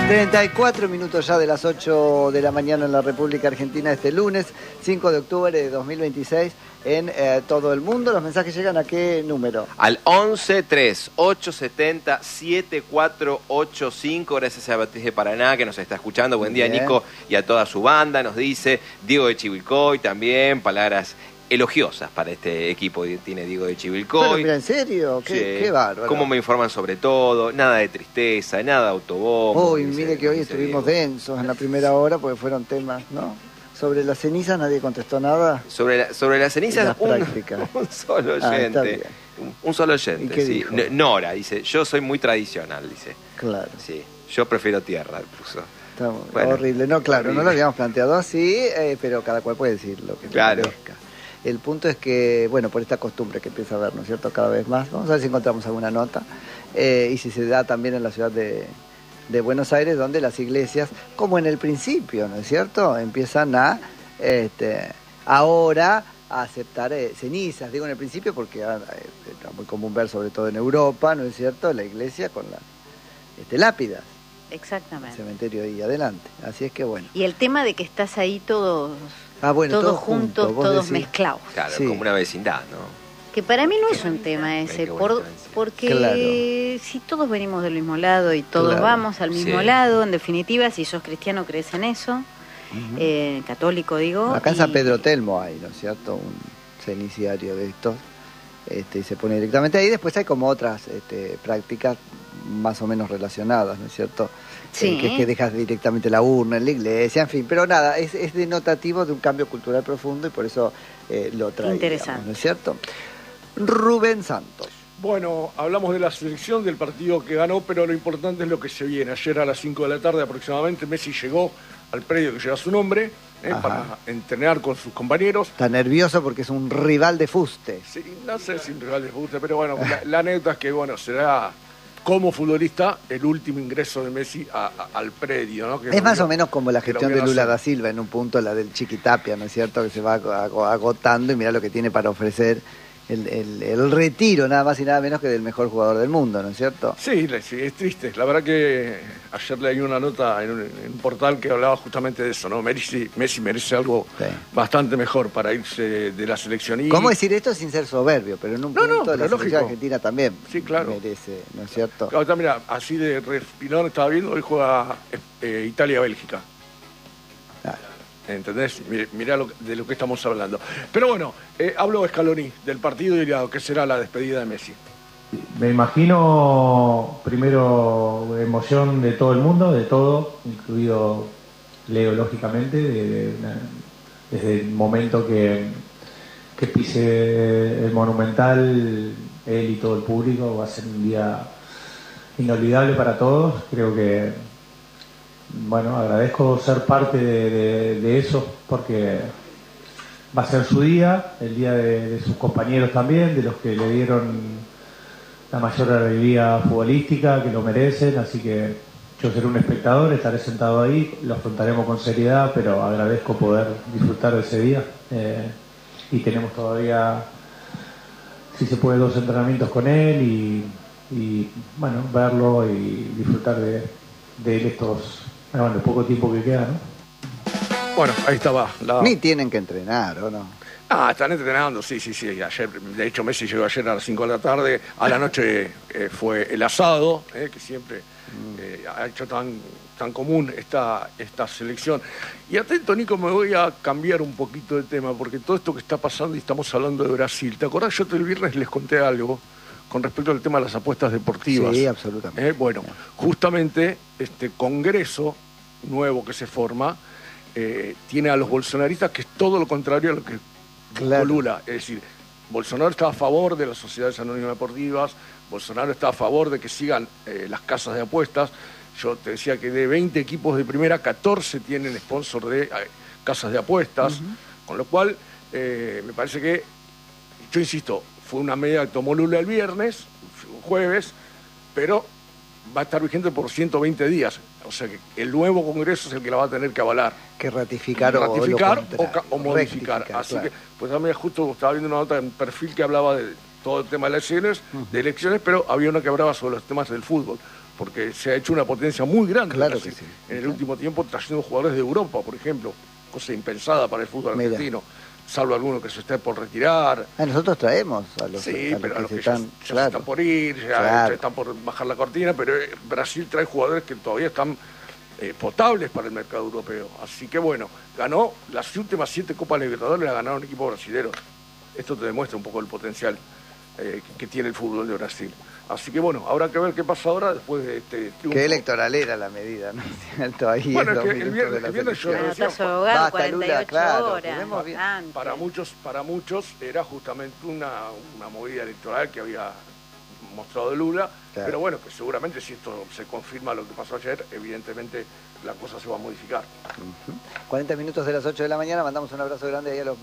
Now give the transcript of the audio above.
34 minutos ya de las 8 de la mañana en la República Argentina este lunes, 5 de octubre de 2026, en todo el mundo. ¿Los mensajes llegan a qué número? Al 11-3870-7485. Gracias a Beatriz de Paraná que nos está escuchando. Buen día, Nico, y a toda su banda. Nos dice Diego de Chivilcoy también. Palabras elogiosas para este equipo tiene Diego de Chivilcoy. Pero mira, ¿en serio? Qué bárbaro. Cómo me informan sobre todo, nada de tristeza, nada de autobombo. Uy, mire que hoy estuvimos densos en la primera hora porque fueron temas, ¿no? Sobre las cenizas nadie contestó nada. Sobre las cenizas, un solo oyente. Un solo oyente. ¿Y qué sí. dijo? Nora dice, yo soy muy tradicional, dice. Claro. Sí, yo prefiero tierra, puso. Está horrible. No, claro, horrible. No lo habíamos planteado así, pero cada cual puede decir lo que le parezca. El punto es que, bueno, por esta costumbre que empieza a haber, ¿no es cierto?, cada vez más. Vamos a ver si encontramos alguna nota. Y si se da también en la ciudad de Buenos Aires, donde las iglesias, como en el principio, ¿no es cierto?, empiezan a, ahora, a aceptar cenizas. Digo en el principio porque era muy común ver, sobre todo en Europa, ¿no es cierto?, la iglesia con las lápidas. Exactamente. El cementerio ahí adelante. Así es que bueno. Y el tema de que estás ahí todos juntos, todos mezclados. Claro, sí. Como una vecindad, ¿no? Que para mí no es un tema ese, porque claro, si todos venimos del mismo lado y todos vamos al mismo lado, en definitiva, si sos cristiano crees en eso, católico digo. Acá en San Pedro Telmo hay, ¿no es cierto?, un ceniciario de estos, y se pone directamente ahí. Después hay como otras prácticas más o menos relacionadas, ¿no es cierto? Sí. Que es que dejas directamente la urna en la iglesia, en fin, pero nada, es denotativo de un cambio cultural profundo y por eso lo traemos. Interesante. ¿No es cierto? Rubén Santos. Bueno, hablamos de la selección, del partido que ganó, pero lo importante es lo que se viene. Ayer a las 5 de la tarde aproximadamente Messi llegó al predio que lleva su nombre para entrenar con sus compañeros. Está nervioso porque es un rival de fuste. Sí, no sé si un rival de fuste, pero bueno, la anécdota es que bueno, será como futbolista el último ingreso de Messi al predio, ¿no? Es más o menos como la gestión de Lula da Silva en un punto, la del Chiquitapia, ¿no es cierto?, que se va agotando y mira lo que tiene para ofrecer el retiro, nada más y nada menos que del mejor jugador del mundo, ¿no es cierto? Sí, es triste. La verdad que ayer leí una nota en un portal que hablaba justamente de eso, ¿no? Messi merece algo bastante mejor para irse de la selección. ¿Cómo decir esto sin ser soberbio? Pero en un punto la selección argentina también merece, ¿no es cierto? Claro, mira, así de respirón estaba viendo, hoy juega Italia-Bélgica. ¿Entendés? Mirá de lo que estamos hablando. Pero bueno, hablo Scaloni del partido y de lo que será la despedida de Messi. Me imagino, primero, emoción de todo el mundo, de todo, incluido Leo, lógicamente, desde el momento que pise el Monumental, él y todo el público, va a ser un día inolvidable para todos. Creo que bueno, agradezco ser parte de eso porque va a ser su día, el día de sus compañeros también, de los que le dieron la mayor alegría futbolística, que lo merecen, así que yo seré un espectador, estaré sentado ahí, lo afrontaremos con seriedad, pero agradezco poder disfrutar de ese día. Y tenemos todavía, si se puede, 2 entrenamientos con él y bueno, verlo y disfrutar de él el poco tiempo que queda, ¿no? Bueno, ahí estaba. Ni tienen que entrenar, ¿o no? Están entrenando, sí. Ayer, de hecho, Messi llegó ayer a las 5 de la tarde. A la noche fue el asado, que siempre ha hecho tan común esta selección. Y atento, Nico, me voy a cambiar un poquito de tema, porque todo esto que está pasando, y estamos hablando de Brasil. ¿Te acordás? Yo el viernes les conté algo con respecto al tema de las apuestas deportivas. Sí, absolutamente. Bueno, justamente este congreso nuevo que se forma tiene a los bolsonaristas, que es todo lo contrario a lo que dijo Lula. Es decir, Bolsonaro está a favor de las sociedades anónimas deportivas, Bolsonaro está a favor de que sigan las casas de apuestas. Yo te decía que de 20 equipos de primera, 14 tienen sponsor de casas de apuestas, con lo cual me parece que, yo insisto, fue una medida que tomó Lula el viernes, jueves, pero va a estar vigente por 120 días. O sea que el nuevo Congreso es el que la va a tener que avalar. Que ratificar o modificar. Así que, pues también justo estaba viendo una nota en Perfil que hablaba de todo el tema de elecciones, pero había una que hablaba sobre los temas del fútbol. porque se ha hecho una potencia muy grande claro que sí. en el último tiempo, trayendo jugadores de Europa, por ejemplo, cosa impensada para el fútbol argentino, salvo alguno que se esté por retirar. Nosotros traemos a los, pero a los que están, ya están por ir, ya están por bajar la cortina, pero Brasil trae jugadores que todavía están potables para el mercado europeo. Así que bueno, ganó las últimas 7 Copas Libertadores, la ganaron equipos brasileños. Esto te demuestra un poco el potencial que tiene el fútbol de Brasil. Así que bueno, habrá que ver qué pasa ahora después de este triunfo. Qué electoral era la medida, ¿no? Ahí bueno, es que el viernes yo decía, basta, 48 claro, horas. Para muchos era justamente una movida electoral que había mostrado Lula, pero bueno, que seguramente si esto se confirma lo que pasó ayer, evidentemente la cosa se va a modificar. 40 minutos de las 8 de la mañana, mandamos un abrazo grande ahí a los